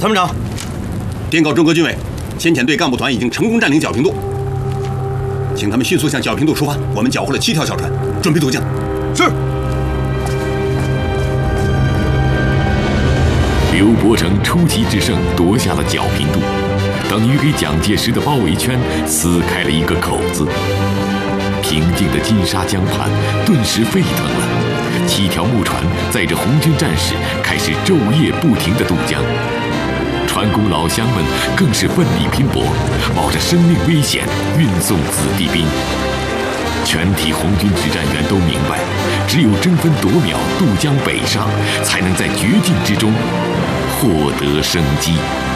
参谋长，电告中国军委，先遣队干部团已经成功占领皎平渡，请他们迅速向皎平渡出发。我们缴获了7条小船，准备渡江。 是。 刘伯承出奇制胜，夺下了皎平渡，等于给蒋介石的包围圈撕开了一个口子。平静的金沙江畔顿时沸腾了，7条木船载着红军战士开始昼夜不停地渡江。船工老乡们更是奋力拼搏，冒着生命危险运送子弟兵。全体红军指战员都明白，只有争分夺秒渡江北上，才能在绝境之中获得生机。